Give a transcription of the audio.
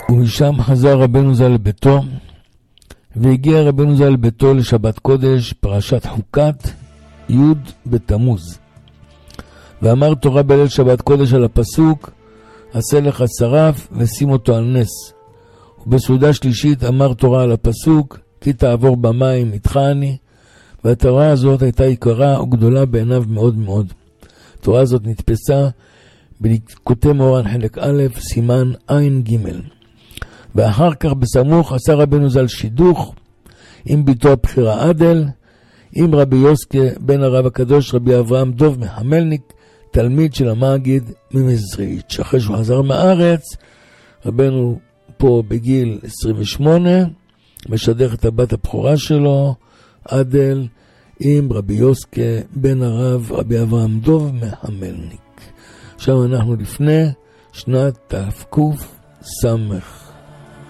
ומשם חזר רבנו ז"ל לביתו, והגיע רבנו ז"ל לביתו לשבת קודש, פרשת חוקת, י' בתמוז. ואמר תורה בליל שבת קודש על הפסוק, עשה לך שרף ושים אותו על נס. ובסעודה שלישית אמר תורה על הפסוק, כי תעבור במים איתך אני. והתורה הזאת הייתה יקרה וגדולה בעיניו מאוד מאוד. התורה הזאת נתפסה בליקוטי מוהר"ן חלק א', סימן עין ג'. ואחר כך בסמוך עשה רבנו ז"ל שידוך עם ביתו הבחירה עדל, עם רבי יוסקה בן הרב הקדוש רבי אברהם דוב מחמלניק, תלמיד של המגיד ממזריץ'. אחרי שהוא חזר מארץ, רבנו פה בגיל 28, משדך את הבת הבכורה שלו, עדל, עם רבי יוסקה בן הרב רבי אברהם דוב מחמלניק. עכשיו אנחנו לפני שנת תקס"ח.